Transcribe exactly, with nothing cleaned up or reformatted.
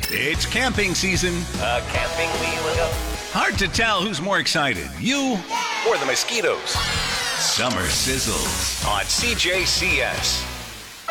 It's camping season. A camping wheel ago. Hard to tell who's more excited, you Or the mosquitoes. Summer Sizzles On C J C S.